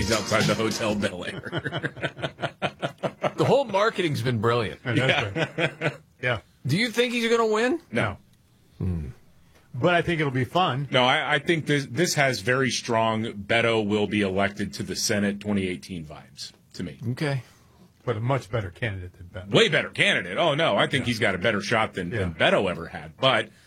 he's outside the Hotel Bel Air. The whole marketing's been brilliant. Yeah. Do you think he's going to win? No. But I think it'll be fun. No, I think this has very strong Beto will be elected to the Senate 2018 vibes to me. Okay. But a much better candidate than Beto. Way better candidate. Oh, no, I think he's got a better shot than Beto ever had. But